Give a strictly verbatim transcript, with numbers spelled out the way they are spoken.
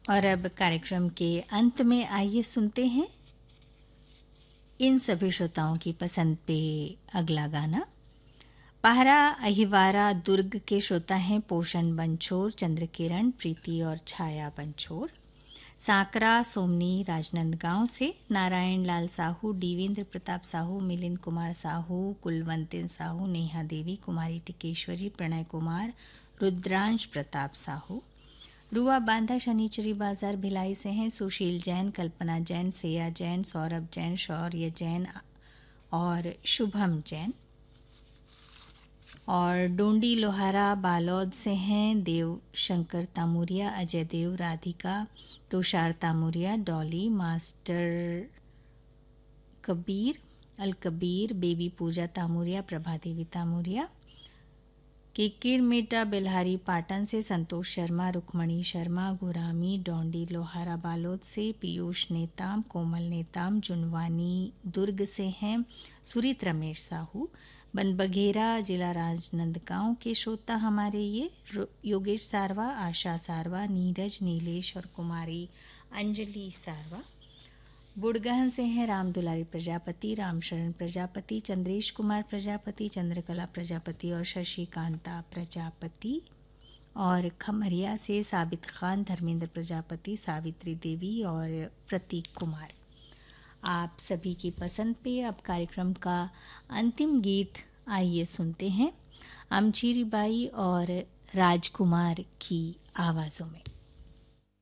और अब कार्यक्रम के अंत में आइए सुनते हैं इन सभी श्रोताओं की पसंद पे अगला गाना। पहरा अहिवारा दुर्ग के श्रोता हैं पोषण बंछोर, चंद्रकिरण, प्रीति और छाया बंछोर। साकरा सोमनी राजनांदगांव से नारायण लाल साहू, देवेंद्र प्रताप साहू, मिलिंद कुमार साहू, कुलवंतिन साहू, नेहा देवी, कुमारी टिकेश्वरी, प्रणय कुमार, रुद्रांश प्रताप साहू। रुआ बांधा शनिचरी बाजार भिलाई से हैं सुशील जैन, कल्पना जैन, सेया जैन, सौरभ जैन, शौर्य जैन और शुभम जैन। और डोंडी लोहारा बालौद से हैं देव शंकर तामुरिया, अजय देव, राधिका, तुषार तामुरिया, डॉली, मास्टर कबीर, अल कबीर, बेबी पूजा तामुरिया, प्रभा देवी तामुरिया। किकिर मेटा बेल्हारी पाटन से संतोष शर्मा, रुक्मणी शर्मा, गुरामी, डोंडी लोहारा बालोद से पीयूष नेताम, कोमल नेताम, जुनवानी दुर्ग से हैं सुरीत रमेश साहू। बनबघेरा जिला राजनांदगांव के श्रोता हमारे ये योगेश सारवा, आशा सारवा, नीरज, नीलेश और कुमारी अंजलि सारवा। बुड़गहन से हैं राम दुलारी प्रजापति, रामशरण प्रजापति, चंद्रेश कुमार प्रजापति, चंद्रकला प्रजापति और शशिकांता प्रजापति। और खमरिया से साबित खान, धर्मेंद्र प्रजापति, सावित्री देवी और प्रतीक कुमार। आप सभी की पसंद पे अब कार्यक्रम का अंतिम गीत आइए सुनते हैं अमचीरी बाई और राजकुमार की आवाज़ों में।